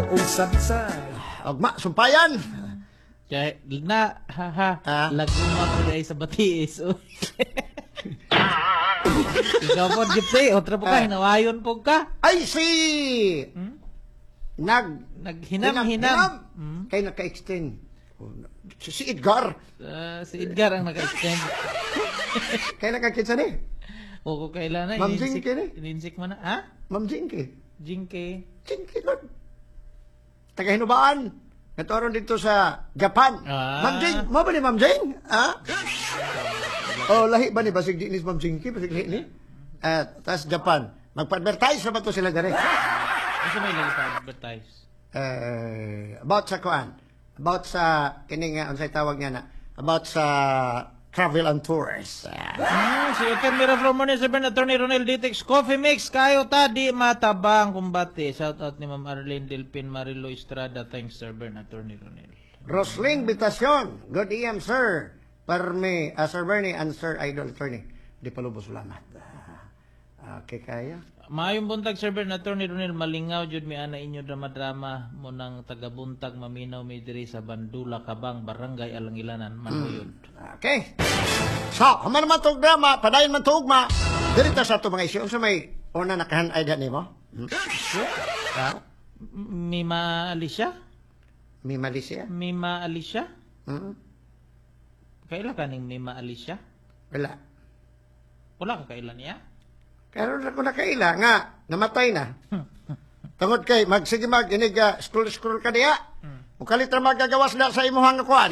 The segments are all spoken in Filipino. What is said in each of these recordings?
Unsad-sad. Agma, sumpayan. Kaya, na, laguma ko dahil sa batiis. Ikaw po, Gypsy, otra po ka, hinawayon po ka. Ay, si... Naghinam-hinam. Kay naka-extend. Si Edgar. Si Edgar ang naka-extend. Kay naka-kitsa ni. O kung kailan na, Ma'am Jinky ni. ininsik mo na. Ha? Ma'am Jinky. Jinky. Jinky, Lord. Taga-Hinubaan. Natoron dito sa Japan. Ma'am Jing, mo ba ni Ma'am Jing? Oh, lahi ba ni Basig di ni Ma'am Jinky? Basig lahi ni? Tas Japan. Magpa-advertise na ba to sila gari? Kasi may lagi pa advertise. About sa kuan. About sa, kining nga, unsay tawag niya na, about sa travel and tours. Si Ethan Mira from Morning 7, Attorney Ronel Ditex, Coffee Mix, kayo ta, di matabang kumbate. Shout out ni Ma'am Arlene Delpin Marilo Estrada. Thanks, Sir Ben, Attorney Ronel. Rosling Bitacion. Good AM, sir. Parme, Sir Bernie and Sir Idol Attorney. Di palubos salamat. Okay, kaya? Maayong buntag, Sir Ben, Attorney Ronel, malingaw, jud mi ana inyo drama-drama mo ng tagabuntag maminaw mi diri sa Bandula, Kabang, Barangay Alangilanan, Manuyod. Okay. So, haman naman itong drama, padayon man ito ugma. Dirita sa ito mga isyo. So may una nakahanay dyan mo? Mima Alicia? May Malaysia? Mima Alicia? Kaila ka ning Mima Alicia? Wala. Wala ka kaila niya? Pero ako nakaila nga, namatay na. Tungod kay, sige inig, scroll ka diya. Mukalit na magagawas na sa imuhang kuan.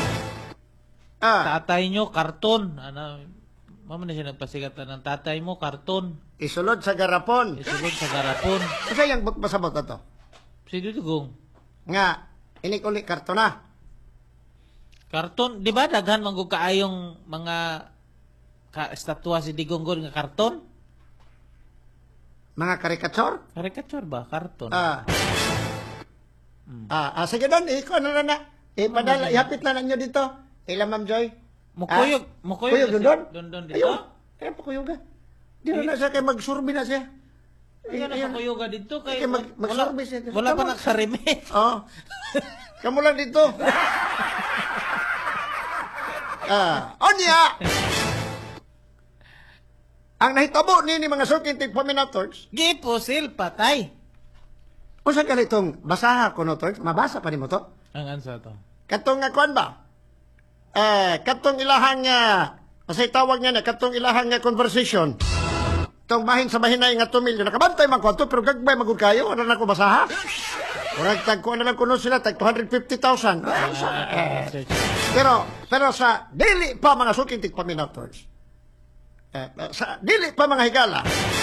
Tatay nyo, karton. Ano, mama na siya nagpasigatan ng tatay mo, karton. Isulod sa garapon. Isulod sa garapon. Kasi yung masabot na to. Si Dudugong. Nga, inig uli karton na. Karton, di ba daghan manggug kaayong mga estatwa si Digonggon nga karton? Mga karikatsor? Karikature ba? Karton. Sige doon, ikaw na. Padala, ihapit na ninyo dito. Ila Ma'am Joy. Mukuyog doon? Doon dito? Ayun, kaya pakuyuga. Di na siya kay magsurbi na siya. Kaya na pakuyuga dito kay magsurbi siya. Wala pa nagsarimi. Oo. Kamu lang dito. Onya! Ang nahitabo ni mga suking tigpaminators. Gipusil patay. O saan ka itong basaha ko no, Torch? Mabasa pa ni mo to? Ang ansa to? Katong nga kuan ba? Katong ilahang kasi tawag niya na, katong ilahang conversation. Itong bahin sa bahinay nga 2 million. Nakabantay man ko ito, pero gagbay magod kayo. Ano na ko basaha? Kurang tagkuan na lang kuno sila, tag 250,000. Pero sa daily pa mga suking tigpaminators. Sa dili pa mga higala,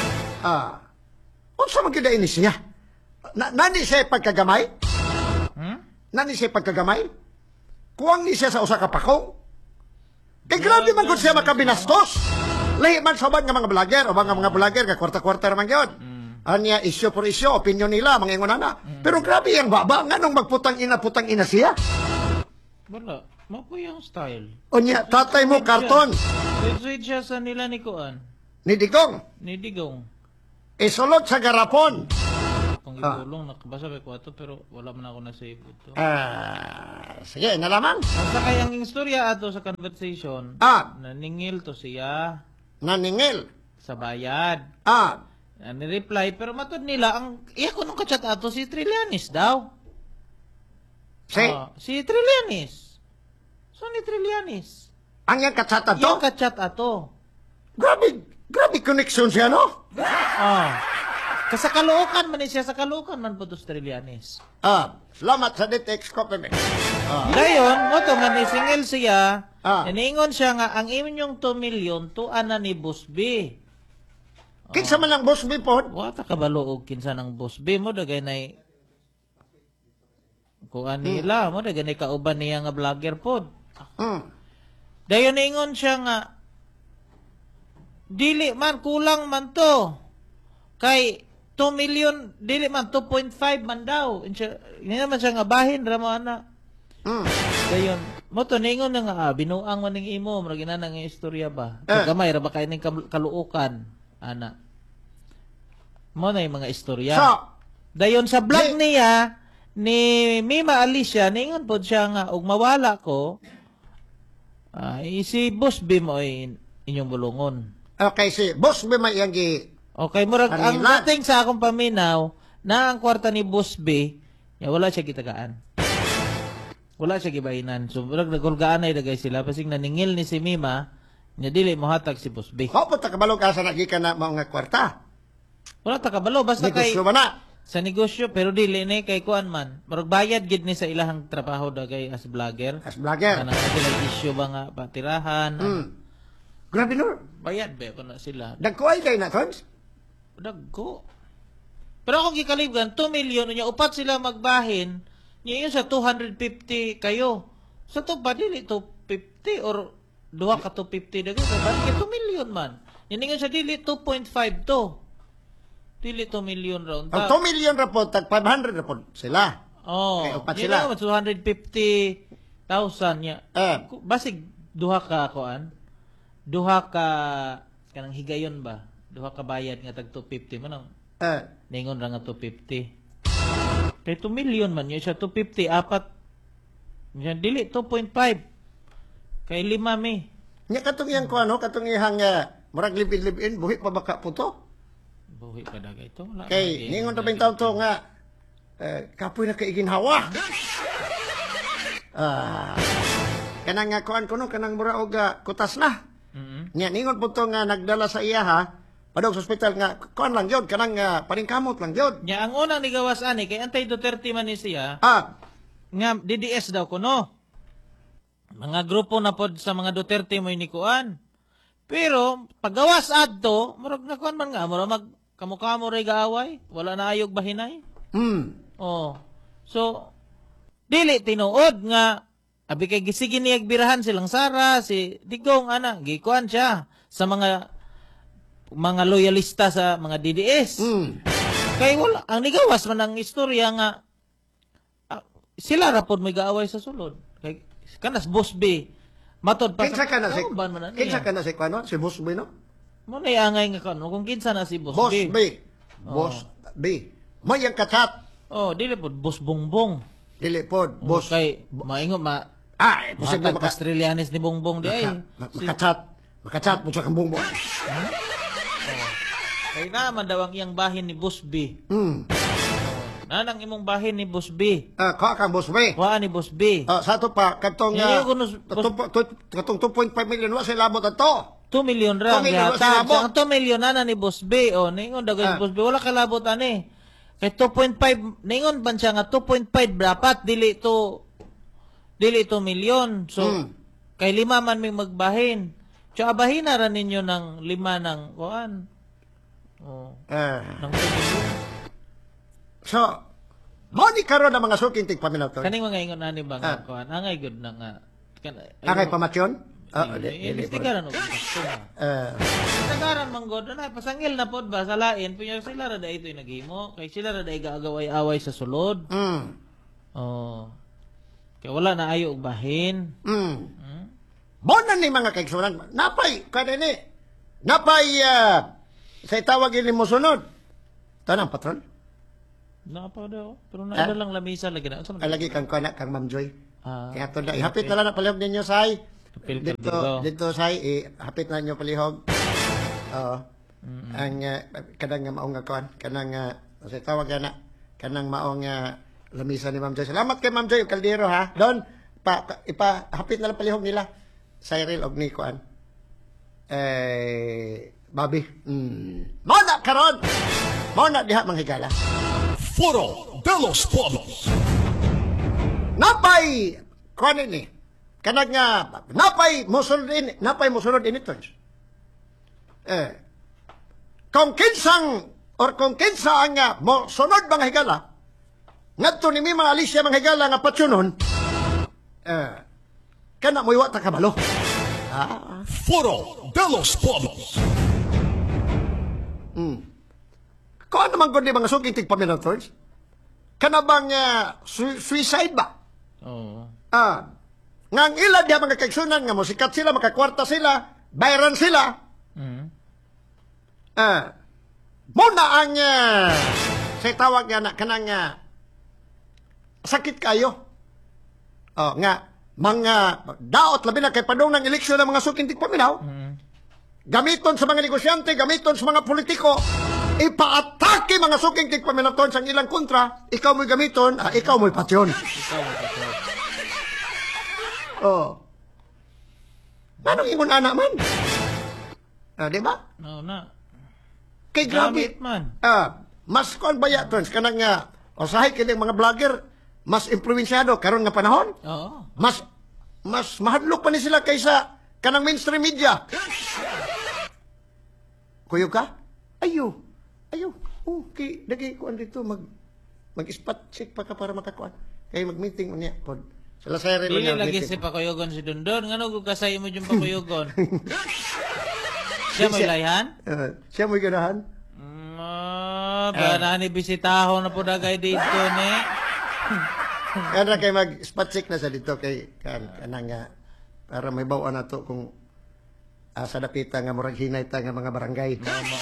unsa man gyud ini siya? Nani siya pagkagamay? Nani siya pagkagamay? Kuwang ni siya sa usa ka pakong? Kay grabe man gud siya makabinastos. Lahi man sabad nga mga vlogger o mga vlogger nga kwarta-kwarta man gyud. Anya isyo por isyo, opinion nila mga ingon ana. Pero grabe yang baba nganong putang ina siya. Wala. Mapo yung style. Onya tatay mo karton. Sweet siya sa nila ni Kuan. Ni Digong. Ni Digong. Isulod sa garapon. Kung igulong, nakabasa pa ko ito, pero wala man ako na-save ito. Sige, nalaman. Basta kayang istorya ato sa conversation, naningil to siya. Naningil. Sa bayad. Ni-reply, pero matod nila, ang iya ko nung kachat ato, si Trillanes daw. Si Trillanes. So ni Trillanes. Ang yang kachat ato? Yung kachat ato. Grabe connection siya, no? Sa Caloocan man siya, sa Caloocan man po to Trillanes. Salamat sa Ditex Coffee Mix. Dayon, mo to nga nisingil siya, naningon siya nga, ang inyong 2 million, tuan na ni Boss B. Kinsa man ang Boss B po? Wata kabalo og kinsa ng Boss B mo, dagay na kuan nila, mo dagay na kauban niya nga vlogger po. Dayon ningon siya nga, dili man, kulang man to. Kay 2 million, dili man, 2.5 man daw. Hindi naman siya nga bahin, ramana. Dayon, mo to ningon na nga, binuang man ning imo, maragina nang istorya ba? Gamay, ra ba kayo ning kaluukan, ana. Mo na yung mga istorya. Dayon sa vlog niya, ni Mima Alicia ningon pod siya nga ug mawala ko si Boss B mo inyong bulungon. Okay, si Boss B may iyang Okay, murag ang Kanila. dating sa akong paminaw na ang kwarta ni Boss B, wala siya gitagaan. Wala siya gibahinan. So murag nagulgaan ay dagay sila pasig naningil ni si Mima nya dili mohatag si Boss B. Mao po ta kabalog asa nagikan na mao nga kwarta. Wala ta kabalo basta kay Negosyo ba na? sa negosyo pero dili ni kay kuan man. Murag bayad gid ni sa ilahang trabaho dagay as vlogger. As vlogger. Kanang sila issue ba nga patirahan. Grabe no. Bayad ba ko na sila. Dagkuay kay na tons. Dagko. Pero akong gikalibgan 2 million unya upat sila magbahin. Nya yun sa 250 kayo. Sa to ba dili 250 or duha ka 250 dagay ba 2 million man. Niningon sa dili 2.5 to. Dili 2 million round. Ang 2 million ra po tag 500 ra po sila. Oh, Kay upat yun sila. naman, 250,000 niya. Basig duha ka kuan. Duha ka kanang higayon ba? Duha ka bayad nga tag 250 man ang ningon ra nga 250. Kay 2 million man yun siya 250 apat. Yan dili 2.5. Kay 5 mi. Nya katong iyang kuano, katong iyang murag libin-libin buhi pa baka puto. Buhi pa dagay to. Wala Kay na, ningon ta taon to nga kapoy na kay iginhawa. Kanang nga kuan kuno kanang mura og kutas na. Nya ningon po to nga nagdala sa iya ha. Padong sa ospital nga kuan lang jud kanang paningkamot lang jud. Nya ang unang nigawas ani kay antay Duterte man ni siya. Nga DDS daw kuno. Mga grupo na pod sa mga Duterte mo inikuan. Pero paggawas adto, murag na kuan man nga murag mag kamukha mo ray gaaway, wala na ayog bahinay. Oh. So dili tinuod nga abi kay gisigi niya birahan silang Sara, si Digong ana, gikuan siya sa mga loyalista sa mga DDS. Kay wala ang nigawas man ang istorya nga sila ra pod may gaaway sa sulod. Kay kanas Boss B matod pa Kinsa ka na si kauban man na niya. Kinsa ka na si kuano si Boss B no? Mo na angay nga kano kung kinsa na si Boss, Boss B. B. Boss B. Mo yang katat. Oh, dili pod Boss Bongbong. Dili pod Boss. Kay maingon Posible matag Australianis ni Bongbong di ay. Makachat mo sa kambong mo. Kay naman daw ang iyang bahin ni Boss B. Nanang imong bahin ni Boss B. Ka kang Boss B. Wa ni Boss B. Sa to pa katong Hindi ko katong 2.5 million wa sa labot ato. 2 million ra 2 million yata. sila mo. Ang 2 million na ni Boss B. O, ningon daw si Boss B. Wala kalabot ani. Kay 2.5, ningon ban siya nga 2.5 dapat dili 2 million. So, kay 5 man may magbahin. So, abahin na rin ninyo ng 5 ng kuan. Oh, ng 2 million. So, mo ni karon ang mga suking tigpaminaw to. Kaning mga ingon ani ba nga kuan. Angay good na nga. Angay pamatyon? Investigaran og gusto nga. Tagaran man god na pasangil na pod ba sa lain punya sila ra dai itoy naghimo kay sila ra dai gaagaway-away sa sulod. Oh. Kay wala na ayo og bahin. Mo na ni mga kaigsunan. Napay kada ni. Napay sa tawag ini mo sunod. Tanang patron. Napa daw pero naida lang lamisa lagi na. Lagi kang kana kang Ma'am Joy. Kaya to na ihapit na lang na palihog ninyo say. Dito say hapit na ninyo palihog. Ang kanang maong nga kuan, kanang sa tawag na kanang maong lamisa ni Ma'am Joy. Salamat kay Ma'am Joy Caldero ha. Don hapit na lang palihog nila. Cyril og ni kuan. Bobby. Mo na karon. Mo na diha manghigala. Foro de los Podos. Napay kuan ni. Kanang napay mosunod ini to. Kung kinsa ang mo sunod mga higala, ngadto ni mga Alicia mga higala nga patsunon, kana mo iwa ta kabalo. Foro de los Podos. Kung ano man kundi mga suking tigpaminaw to, kana bang suicide ba? Oo. Nga ang ila diha mga kaigsunan nga musikat sila, makakwarta sila, bayaran sila. Muna ang sa tawag nga na kanang sakit kayo. Nga, mga daot, labi na kay padong ng eleksyon ng mga suking tigpaminaw, gamiton sa mga negosyante, gamiton sa mga politiko, ipaatake mga suking tigpaminaton sa ilang kontra, ikaw mo'y gamiton, ikaw mo'y patyon. Anong ingon anak man? Di ba? No, na. Kay grabe. Gamit man. Mas kuan baya tons kanang nga usahay kini mga vlogger mas impluwensyado karon nga panahon. Oo. Mas mahadlok pa ni sila kaysa kanang mainstream media. Kuyog ka? Ayo. Okay, dagi kuan dito mag-spot check pa ka para makakuan. Kay mag-meeting unya pod. Sila sa rin Dili lagi si Pakuyogon si Dondon. Ngano kung kasay mo yung Pakuyogon? Siya may layhan? Siya mo'y ganahan? Ba ni bisitaho na po dagay dito ni. Kaya kay mag-spot check na sa dito kay kanang nga para may bawaan na to kung sa dapita nga murag hinay ta nga mga barangay.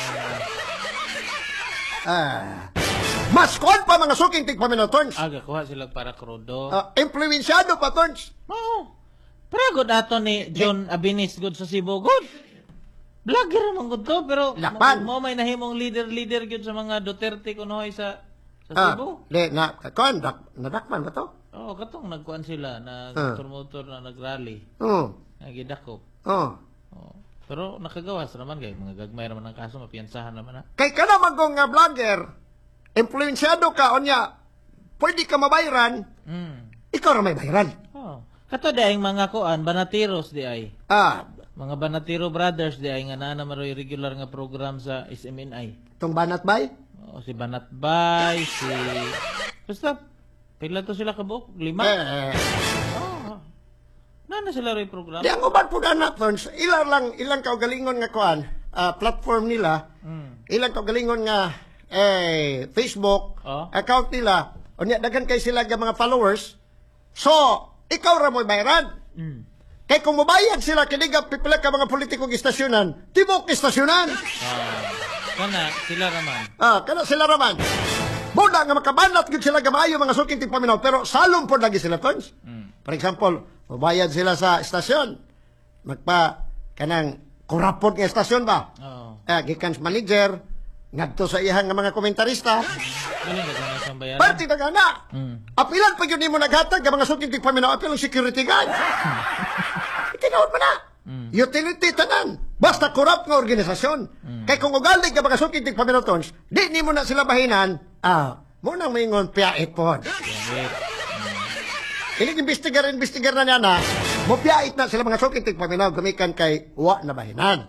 Mas kuan pa mga suking tigpaminotons. Aga kuha sila para krudo. Impluwensyado pa tons. Oo. Pero good ato ni John Abinis good sa Cebu good. Vlogger naman good to pero Lakpan. mo may nahimong leader good sa mga Duterte kunoy sa Cebu. Nadakman ba to? Oo, katong nagkuan sila nag-motor na nagrally. Nagidakop. Oo. Pero nakagawas naman kay mga gagmay naman ang kaso mapiyansahan naman na. Kay ka na magong nga vlogger, impluwensyado ka onya, pwede ka mabayran, ikaw ra may bayran. Oh. Kato di ang mga kuan banatiros di ay. Mga Banatiro Brothers di ay nga na maroy regular nga program sa SMNI. Tong banat bay? O si Banat Bay, si basta pila to sila kabuk? 5? Oh. Nana sila roy program? Di ang uban po anak tons, ilang kaugalingon nga kuan, platform nila, ilang kaugalingon nga Facebook account nila, unya daghan kay sila nga mga followers. So, ikaw ra mo'y bayran. Kay kung mabayad sila kiniga pipila ka mga politikong istasyonan, tibok istasyonan. Kana sila raman. Kana sila raman. Buda nga makabanat gud sila gamaayo mga suking tigpaminaw pero salom pod lagi sila tons. For example, mabayad sila sa istasyon. Kanang kurapot nga istasyon ba? Gikan sa manager, ngadto sa iyang nga mga komentarista. Dili na kana sa bayaran. Parti na gana. Apilan pa yun mo naghatag ng mga suking tigpaminaw, apilang security guard. Itinawad mo na. Utility tanan. Basta corrupt nga organisasyon. Kay kung ugalig ka mga suking tigpaminaw tons, di ni mo na sila bahinan, mo nang maingon piyait po. Inig-investigar na niya na, mo piyait na sila mga suking tigpaminaw, gamikan kay wa na bahinan.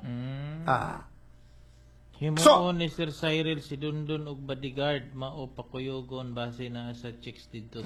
Himuon ni Sir Cyril si Dundon og bodyguard mao Pakuyogon base na sa chicks dito to.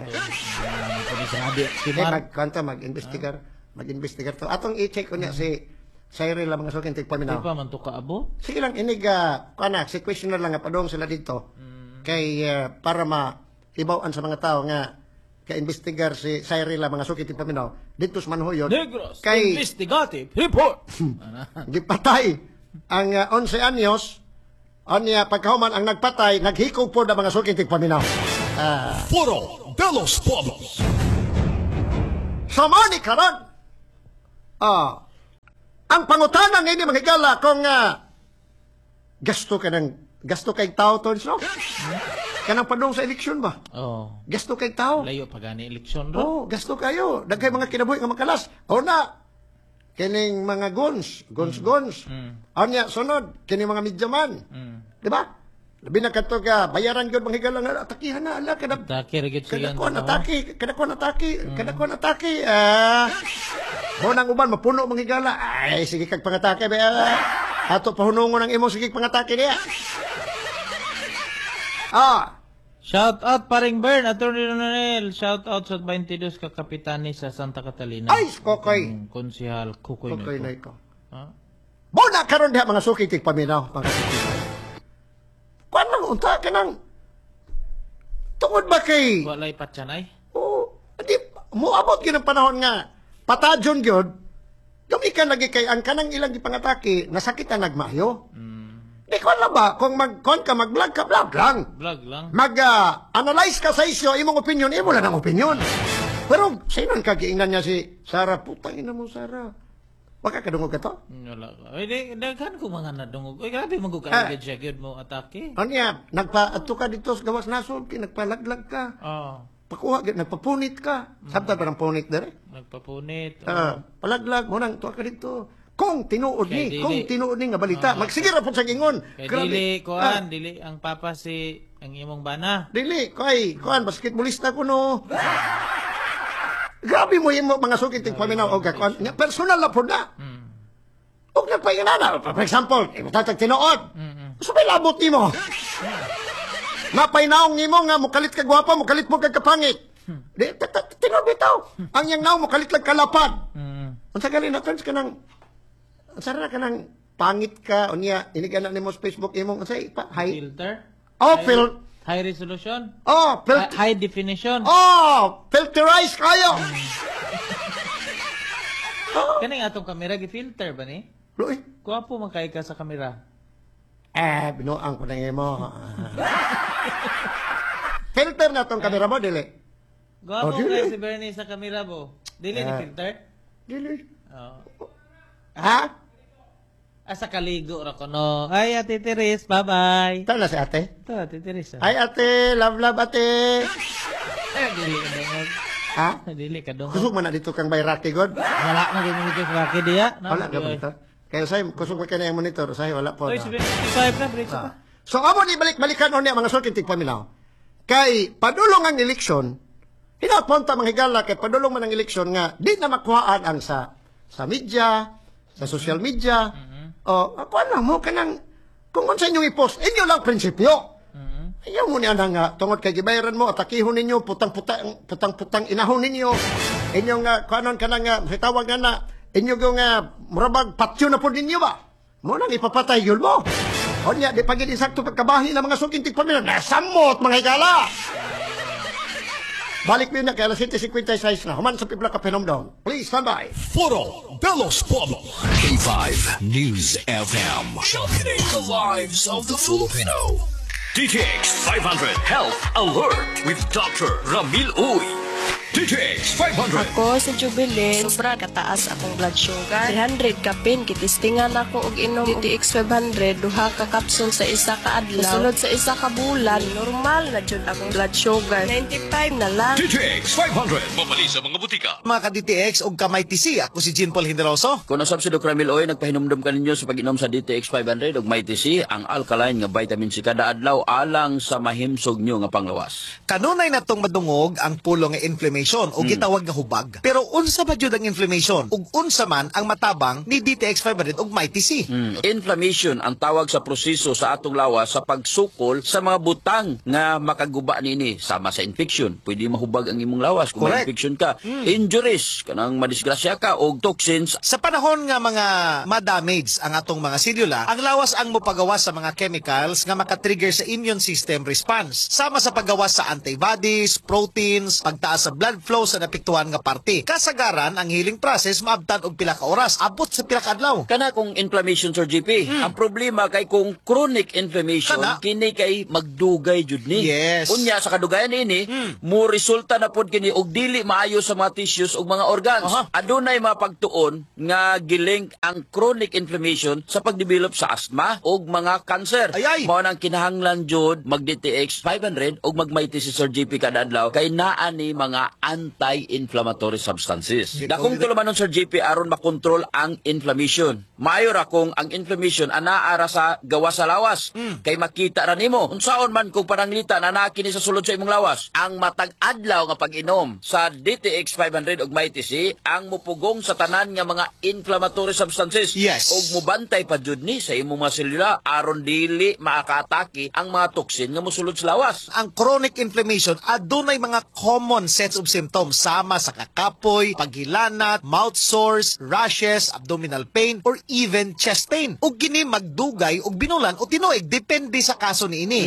Mag-investigar to. Atong i-check ko niya si Cyril lang mga suking tigpaminaw. Di pa man to kaabo? Sige lang inig si questioner lang nga padong sila dito. Kay para maibawan sa mga tao nga ka-investigar si Cyril lang mga suking tigpaminaw dito sa Manhoyod. Negros Kay investigative report. gipatay ang 11 anyos. Anya pagkahuman ang nagpatay, naghikog po na mga suking tigpaminaw. Foro de los Pueblos. Sama ni karon. Ang pangutanan ngayon mga higala kung gasto kay tao to no? Kanang padung sa eleksyon ba? Gasto kay tao. Layo pa gani eleksyon ro. Gasto kayo. Dagkay mga kinabuhi nga makalas. Na kining mga guns. Anya sunod kining mga midyaman. Di ba? Labi na kato ka bayaran gyud mga higala nga atakihan na ala kada Taki kada ko nataki. Mo nang uban mapuno mga higala. Ay sige kag pangatake ba. Ato pahunungon ang imong sige pangatake niya. Shout out paring Bern, Attorney Ronel. Shout out sa 22 ka kapitani sa Santa Catalina. Ay, kokoy. Konsehal Kukoy na Neto. ito. Bona karon diha mga suki tigpaminaw, mga kapitid. Kuan man unta kanang tungod ba kay Walay patyanay. di mo abot gyud ang panahon nga patajon gyud. Gamikan lagi kay ang kanang ilang gipangatake nasakit ang nagmayo. Ikaw lang ba, kung mag-vlog ka, vlog lang. Vlog lang. Mag-analyze ka sa isyo, imong opinion, imo lang ang opinion. Pero, sino ang kagiingnan niya si Sarah? Putang ina mo, Sarah. Baka kadungog ka to? Wala ka. Ay, daghan ko mga nadungog. Ay, grabe magkakaligid siya. Gyud mo atake. Ano niya, nagpa-ato ka dito sa gawas nasod, nagpalaglag ka. Oh. Pakuha, nagpapunit ka. Sabta parang punit dere. Nagpapunit. Palaglag mo nang tuwa ka dito. Kung tinuod Kay ni, dili. kung tinuod ni nga balita, magsigira po sa gingon. Kay Grabe. dili, kuan, dili. Ang papa si, ang imong bana. Dili, kuan, basketballista ko no. Grabe mo yung mga sukiting paminaw o kuan. Nga, personal na po na. Huwag nagpahinga na. For example, imatatag tinuod. So may labot ni mo. Napainaong ni mo nga, mukalit ka gwapa, mukalit mo kagkapangit. Tinuod bitaw. Ang yang naong mukalit lang kalapad. Ang sagali na trans ka ng, ang sarara ka ng pangit ka, o niya, inigan na ni mo sa Facebook, imong, say, Filter? Oh, High resolution? Oh, High definition? Oh, filterize kayo. Kaning atong kamera, gi-filter ba ni? Loy. Kuwapo man kay ka sa kamera. Binuang ko na mo. Filter na tong kamera mo, dili. Guwapo dili. kay si Bernie sa kamera bo. Dili ni filter? Dili. Oh. Ha? Asa kaligo ra ko no. Ay, Ate Teres, bye-bye. Ito na si ate. Ito, Ate Teres. Ay, ate. Love, ate. Dili ka dungog. Ha? Dili ka dungog. Kusog man na dito kang bayraki, God. Wala na din dito sa Rocky diya. Wala ka monitor. Kaya sa'yo, kusog mo ka na yung monitor. Sa'yo, wala po. Oy, 75 na, break pa. So, amo ni balik-balikan o niya mga sulkintig paminaw. Kay, padulong ang eleksyon, hinapunta mga higala, kay padulong man ang eleksyon nga, di na makuhaan ang sa media, sa social media. O, ako alam mo, kanang, kung sa inyong i-post, inyo lang prinsipyo. Ayaw mo niya nga, tungod kay gibayaran mo, atakihon ninyo, putang-putang inahon ninyo. Inyo nga, kanon ka na nga, tawag na, inyo nga, murabag, patyo na po ninyo ba? Mo nang ipapatay yun mo. O niya, di pagin insakto pagkabahi ng mga sukintig pamilya, nasamot, mga higala! Balik mo yun na, kaya alas 7:56 na, human sa pipla ka Phenomdong. Please, stand by. Foro de los Pueblos. K5 News FM. Championing the lives of the Filipino. DTX 500 Health Alert with Dr. Ramil Uy. DTX 500. Ako sa Jubilin, sobra kataas akong blood sugar. 300 kapin, kitistingan ako og inom DTX 500, duha ka kapsul sa isa ka adlaw. Sulod sa isa ka bulan, normal na jud akong blood sugar. 95 na lang. DTX 500. Mabali sa mga butika. Mga ka-DTX o kamay TC, ako si Jean Paul Generoso. Kung nasab si Dr. Ramil Oy, nagpahinumdum ka ninyo sa pag-inom sa DTX 500 ug may TC, ang alkaline nga vitamin C kada adlaw alang sa mahimsog nyo nga panglawas. Kanunay na tong madungog ang pulong nga inflammation o gitawag nga hubag. Pero unsa ba jud ang inflammation? Ug unsa man ang matabang ni DTX 500 ug may TC? Inflammation ang tawag sa proseso sa atong lawas sa pagsukol sa mga butang nga makaguba nini sama sa infection. Pwede mahubag ang imong lawas kung may Correct. infection ka. Injuries, kanang madisgrasya ka o toxins. Sa panahon nga mga ma-damage ang atong mga selula, ang lawas ang mopagawas sa mga chemicals nga makatrigger sa immune system response. Sama sa paggawas sa antibodies, proteins, pagtaas sa blood flow sa napiktuhan nga parte. Kasagaran ang healing process maabtan og pila ka oras, abot sa pila ka adlaw. Kana kung inflammation Sir GP. Ang problema kay kung chronic inflammation, Kana. kini kay magdugay jud ni. Yes. Unya sa kadugayan ini, mo resulta na pod kini og dili maayo sa mga tissues ug mga organs. Aha. Adunay mga pagtuon nga gilink ang chronic inflammation sa pagdevelop sa asthma ug mga cancer. Ay. Mao nang kinahanglan jud mag DTX 500 ug magmayti si Sir GP kada adlaw kay naa ni mga anti-inflammatory substances. Dakong tulumanon Sir GP aron makontrol ang inflammation. Maayo ra kung ang inflammation anaa ra sa gawas sa lawas. Kay makita ra nimo unsaon man kung pananglitan ana kini sa sulod sa imong lawas. Ang matag adlaw nga pag-inom sa DTX 500 ug MyTC ang mupugong sa tanan nga mga inflammatory substances. Yes. Ug mubantay pa jud ni sa imong mga selula aron dili maakaatake ang mga toksin nga mosulod sa lawas. Ang chronic inflammation adunay mga common sets of symptoms sama sa kakapoy, paghilanat, mouth sores, rashes, abdominal pain, or even chest pain. Ug kini magdugay og binulan o tinuig depende sa kaso niini.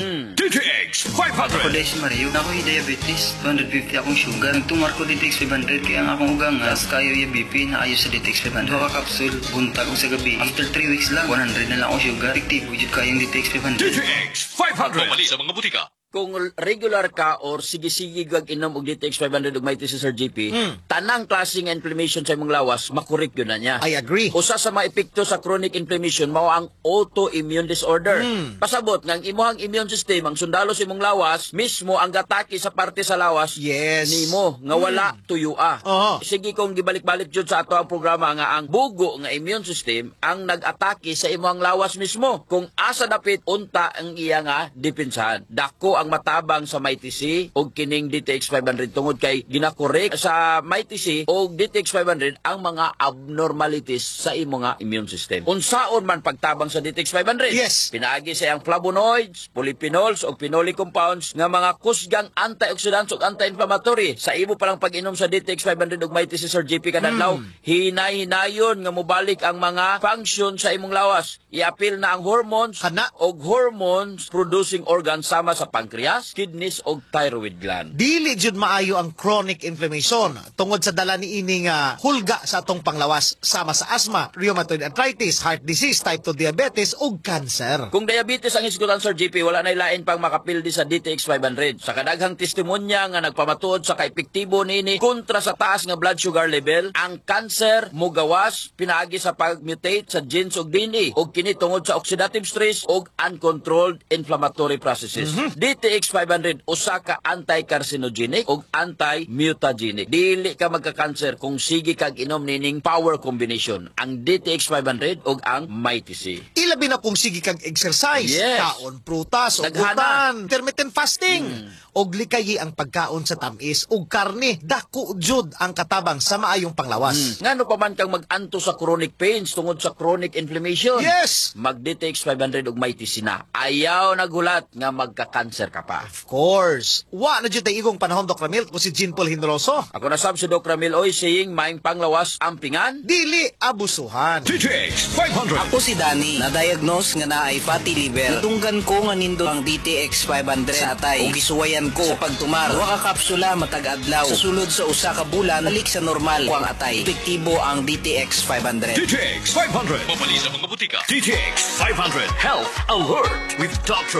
DTX 500. Kodes Mario, na ako'y diabetes, 250 akong sugar. Nagtumar ko DTX 500 kaya ang akong ugangas, kayo yung BP na ayos sa DTX 500. Baka kapsul, buntag ko sa gabi. After 3 weeks lang, 100 na lang akong sugar. Efektibo yun kayong DTX 500. DTX 500. Pamali sa mga butika. Kung regular ka or sige-sige gag inom og DTX 500 ug may si Sir GP, tanang klaseng inflammation sa imong lawas, makorek yun na niya. I agree. Usa sa mga epekto sa chronic inflammation mao ang autoimmune disorder. Pasabot nga ang imong immune system, ang sundalo sa imong lawas, mismo ang gatake sa parte sa lawas Yes. nimo nga wala tuyua. Oho. Sige kung gibalik-balik jud sa ato ang programa nga ang bugo nga immune system ang nag-atake sa imong lawas mismo. Kung asa dapit unta ang iya nga depensahan. Dako ang matabang sa Mighty C og kining DTX 500 tungod kay ginakorek sa Mighty C og DTX 500 ang mga abnormalities sa imong nga immune system. Unsaon man pagtabang sa DTX 500? Yes. Pinaagi sa iyang flavonoids, polyphenols o phenolic compounds nga mga kusgang antioxidants ug anti-inflammatory. Sa imo palang pag-inom sa DTX 500 ug Mighty C Sir JP kadadlaw, hinay-hinayon nga mobalik ang mga function sa imong lawas. I-appeal na ang hormones Kana. og hormones producing organs sama sa pancreas, kidneys og thyroid gland. Dili jud maayo ang chronic inflammation tungod sa dala ni ining hulga sa atong panglawas sama sa asthma, rheumatoid arthritis, heart disease, type 2 diabetes ug cancer. Kung diabetes ang isgutan Sir JP, wala na lain pang makapildi sa DTX 500. Sa kadaghang testimonya nga nagpamatuod sa kaepektibo niini kontra sa taas nga blood sugar level, ang cancer mugawas pinaagi sa pag-mutate sa genes ug DNA ug kini tungod sa oxidative stress ug uncontrolled inflammatory processes. DTX 500 usa ka anti-carcinogenic ug anti-mutagenic. Dili ka magka-cancer kung sige kag inom nining power combination, ang DTX 500 ug ang Mighty C. Ilabi na kung sige kag exercise, Yes. kaon prutas, Daghana. ugutan, intermittent fasting, og likayi ang pagkaon sa tamis ug karne, dako jud ang katabang sa maayong panglawas. Ngano pa man kang mag-anto sa chronic pains tungod sa chronic inflammation? Yes. Mag DTX 500 ug Mighty C na. Ayaw nagulat nga magka-cancer ka pa. Of course. Wa na jud tay igong panahon Dr. Milk ko si Jean Paul Hindroso. Ako na sab si Dr. Ramil Oy saying maing panglawas ampingan. Dili abusuhan. DTX 500. Ako si Danny, na-diagnose nga na ay fatty liver. Natunggan ko nga nindo ang DTX 500 sa atay. O gisuwayan ko sa pagtumar. Duha ka kapsula matag adlaw. Sa sulod sa usa ka bulan, balik sa normal ko ang atay. Epektibo ang DTX 500. DTX 500. Pamali sa mga butika. DTX 500. Health Alert with Dr.